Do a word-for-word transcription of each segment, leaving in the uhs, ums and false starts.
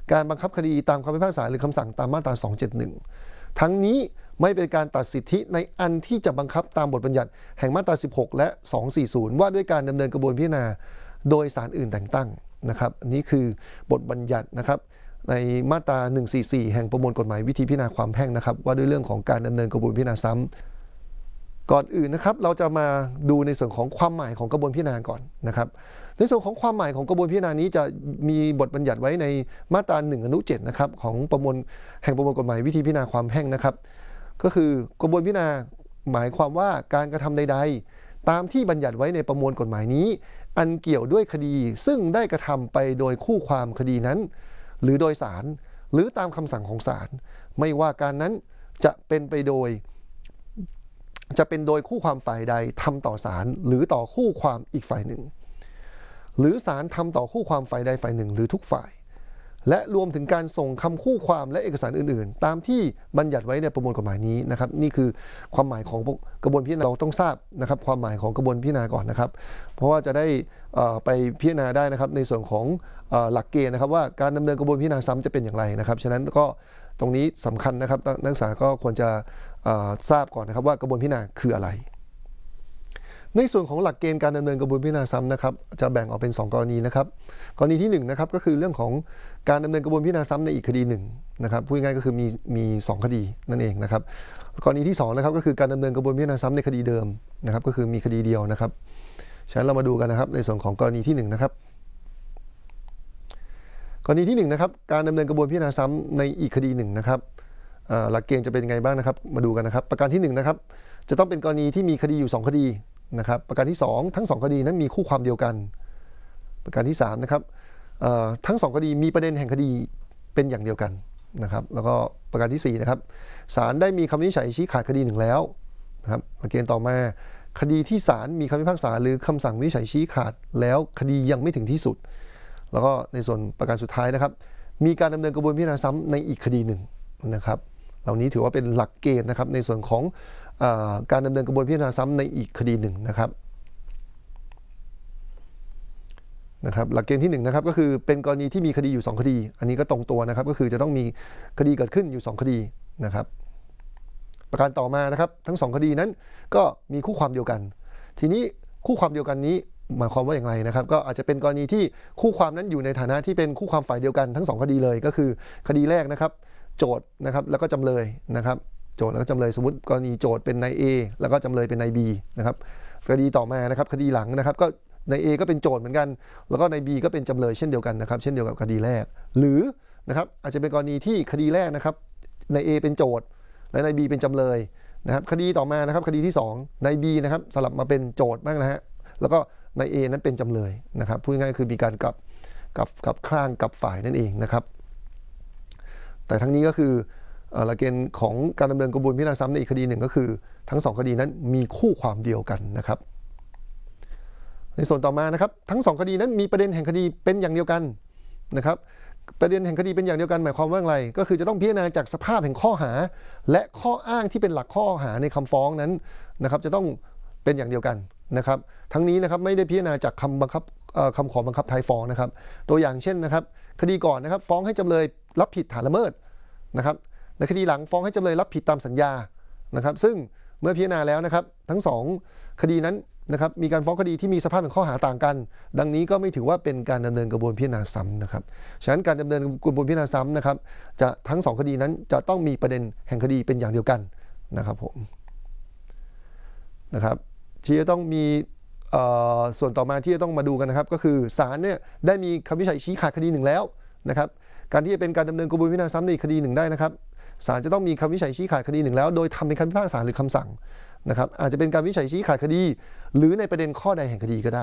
การบังคับคดีตามคำพิพากษาหรือคำสั่งตามมาตราสองเจ็ดหนึ่งทั้งนี้ไม่เป็นการตัดสิทธิในอันที่จะบังคับตามบทบัญญัติแห่งมาตราสิบหกและสองสี่ศูนย์ว่าด้วยการดำเนินกระบวนพิจารณาโดยศาลอื่นแต่งตั้งนะครับนี่คือบทบัญญัตินะครับในมาตราหนึ่งสี่สี่แห่งประมวลกฎหมายวิธีพิจารณาความแพ่งนะครับว่าด้วยเรื่องของการดำเนินกระบวนพิจารณาซ้ำก่อนอื่นนะครับเราจะมาดูในส่วนของความหมายของกระบวนพิจารณาก่อนนะครับในส่วนของความหมายของกระบวนพิจารณานี้จะมีบทบัญญัติไว้ในมาตราหนึ่งอนุเจ็ดนะครับของประมวลแห่งประมวลกฎหมายวิธีพิจารณาความแพ่งนะครับก็คือกระบวนพิจารณาหมายความว่าการกระทำใดๆตามที่บัญญัติไว้ในประมวลกฎหมายนี้อันเกี่ยวด้วยคดีซึ่งได้กระทำไปโดยคู่ความคดีนั้นหรือโดยศาลหรือตามคำสั่งของศาลไม่ว่าการนั้นจะเป็นไปโดยจะเป็นโดยคู่ความฝ่ายใดทำต่อศาลหรือต่อคู่ความอีกฝ่ายหนึ่งหรือศาลทำต่อคู่ความฝ่ายใดฝ่ายหนึ่งหรือทุกฝ่ายและรวมถึงการส่งคำคู่ความและเอกสารอื่นๆตามที่บัญญัติไว้ในประมวลกฎหมายนี้นะครับนี่คือความหมายของกระบวนพิจารณาเราต้องทราบนะครับความหมายของกระบวนพิจารณาก่อนนะครับเพราะว่าจะได้ไปพิจารณาได้นะครับในส่วนของหลักเกณฑ์นะครับว่าการดำเนินกระบวนพิจารณาซ้ำจะเป็นอย่างไรนะครับฉะนั้นก็ตรงนี้สำคัญนะครับนักศึกษาก็ควรจะทราบก่อนนะครับว่ากระบวนพิจารณาคืออะไรในส่วนของหลักเกณฑ์การดำเนินกระบวนพิจารณาซ้ำนะครับจะแบ่งออกเป็นสองกรณีนะครับกรณีที่หนึ่งนะครับก็คือเรื่องของการดำเนินกระบวนพิจารณาซ้ำในอีกคดีหนึ่งนะครับพูดง่ายๆก็คือมีมีสองคดีนั่นเองนะครับกรณีที่สองนะครับก็คือการดำเนินกระบวนพิจารณาซ้ำในคดีเดิมนะครับก็คือมีคดีเดียวนะครับฉะนั้นเรามาดูกันนะครับในส่วนของกรณีที่หนึ่งนะครับกรณีที่หนึ่งนะครับการดำเนินกระบวนพิจารณาซ้ำในอีกคดีหนึ่งนะครับหลักเกณฑ์จะเป็นยังไงบ้างนะครับมาดูกันนะครับประการที่หนึ่งนะครับจะต้องเป็นกรณีที่มีคดีอยู่สองคดีนะครับประการที่สองทั้งสองคดีนั้นมีคู่ความเดียวกันประการที่สามนะครับทั้งสองคดีมีประเด็นแห่งคดีเป็นอย่างเดียวกันนะครับแล้วก็ประการที่สี่นะครับศาลได้มีคำวินิจฉัยชี้ขาดคดีหนึ่งแล้วนะครับหลักเกณฑ์ต่อมาคดีที่ศาลมีคำพิพากษาหรือคำสั่งวินิจฉัยชี้ขาดแล้วคดียังไม่ถึงที่สุดแล้วก็ในส่วนประการสุดท้ายนะครับมีการดำเนินกระบวนพิจารณาซ้ำในอีกคดีหนึ่งนะครับเหล่านี้ถือว่าเป็นหลักเกณฑ์นะครับในส่วนของการดำเนินกระบวนพิจารณาซ้ำในอีกคดีหนึ่งนะครับนะครับหลักเกณฑ์ที่หนึ่งนะครับก็คือเป็นกรณีที่มีคดีอยู่สองคดีอันนี้ก็ตรงตัวนะครับก็คือจะต้องมีคดีเกิดขึ้นอยู่สองคดีนะครับประการต่อมานะครับทั้งสองคดีนั้นก็มีคู่ความเดียวกันทีนี้คู่ความเดียวกันนี้หมายความว่าอย่างไรนะครับก็อาจจะเป็นกรณีที่คู่ความนั้นอยู่ในฐานะที่เป็นคู่ความฝ่ายเดียวกันทั้งสองคดีเลยก็คือคดีแรกนะครับโจทย์นะครับแล้วก็จำเลยนะครับโจทย์แล้วก็จำเลยสมมติกรณีโจทย์เป็นนาย A แล้วก็จำเลยเป็นนาย B นะครับคดีต่อมานะครับคดีหลังนะครับก็นาย A ก็เป็นโจทย์เหมือนกันแล้วก็นาย B ก็เป็นจำเลยเช่นเดียวกันนะครับเช่นเดียวกับคดีแรกหรือนะครับอาจจะเป็นกรณีที่คดีแรกนะครับนาย A เป็นโจทย์และนาย B เป็นจำเลยนะครับคดีต่อมานะครับคดีที่สองนาย B นะครับสลับมาเป็นโจทย์บ้างนะฮะแล้วก็นาย A นั้นเป็นจำเลยนะครับพูดง่ายๆคือมีการกลับกับกับข้างกับฝ่ายนั่นเองนะครับแต่ทั้งนี้ก็คือหลักเกณฑ์ของการดำเนินกระบวนพิจารณาซ้ำในอีกคดีหนึ่งก็คือทั้งสองคดีนั้นมีคู่ความเดียวกันนะครับในส่วนต่อมานะครับทั้งสองคดีนั้นมีประเด็นแห่งคดีเป็นอย่างเดียวกันนะครับประเด็นแห่งคดีเป็นอย่างเดียวกันหมายความว่าอะไรก็คือจะต้องพิจารณาจากสภาพแห่งข้อหาและข้ออ้างที่เป็นหลักข้อหาในคำฟ้องนั้นนะครับจะต้องเป็นอย่างเดียวกันนะครับทั้งนี้นะครับไม่ได้พิจารณาจากคำบังคับคำขอบังคับท้ายฟ้องนะครับตัวอย่างเช่นนะครับคดีก่อนนะครับฟ้องให้จำเลยรับผิดฐานละเมิดนะครับในคดีหลังฟ้องให้จำเลยรับผิดตามสัญญานะครับซึ่งเมื่อพิจารณาแล้วนะครับทั้งสองคดีนั้นนะครับมีการฟ้องคดีที่มีสภาพเป็นข้อหาต่างกันดังนี้ก็ไม่ถือว่าเป็นการดำเนินกระบวนพิจารณาซ้ำนะครับฉะนั้นการดำเนินกระบวนพิจารณาซ้ำนะครับจะทั้งสองคดีนั้นจะต้องมีประเด็นแห่งคดีเป็นอย่างเดียวกันนะครับผมนะครับที่จะต้องมีส่วนต่อมาที่จะต้องมาดูกันนะครับก็คือศาลเนี่ยได้มีคำวินิจฉัยชี้ขาดคดีหนึ่งแล้วนะครับการที่จะเป็นการดำเนินกระบวนพิจารณาซ้ำในคดีหนึ่งได้นะครับศาลจะต้องมีคำวินิจฉัยชี้ขาดคดีหนึ่งแล้วโดยทำเป็นคำพิพากษาหรือคำสั่งนะครับอาจจะเป็นการวินิจฉัยชี้ขาดคดีหรือในประเด็นข้อใดแห่งคดีก็ได้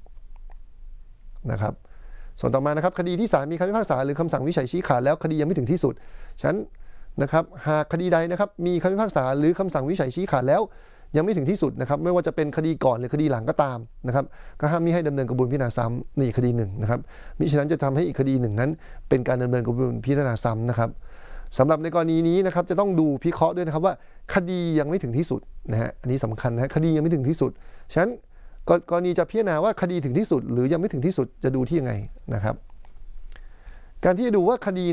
นะครับส่วนต่อมานะครับคดีที่ศาลมีคำพิพากษาหรือคำสั่งวินิจฉัยชี้ขาดแล้วคดียังไม่ถึงที่สุดฉะนั้นนะครับหากคดีใดนะครับมีคำพิพากษาหรือคำสั่งวินิจฉัยชี้ขาดแล้วยังไม่ถึงที่สุดนะครับไม่ว่าจะเป็นคดีก่อนหรือคดีหลังก็ตามนะครับก็ห้ามมิให้ดำเนินกระบวนพิจารณาซ้ำในคดีหนึ่งนะครับมิฉะนั้นจะทำให้อีกคดีหนึ่งนั้นเป็นการดำเนินกระบวนพิจารณาซ้ำนะครับสำหรับในกรณีนี้นะครับจะต้องดูพิเคราะห์ด้วยนะครับว่าคดียังไม่ถึงที่สุดนะฮะอันนี้สำคัญนะคดียังไม่ถึงที่สุดฉะนั้นกรณีจะพิจารณาว่าคดีถึงที่สุดหรือยังไม่ถึงที่สุดจะดูที่ยังไงนะครับการที่จะดูว่าคดี